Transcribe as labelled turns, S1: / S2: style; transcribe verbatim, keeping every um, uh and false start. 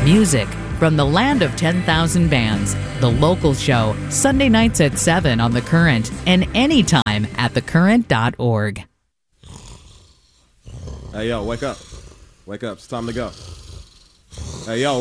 S1: Music from the land of ten thousand bands. The Local Show, Sunday nights at seven on The Current and anytime at the current dot org.
S2: Hey, yo, wake up. Wake up. It's time to go. Hey, yo.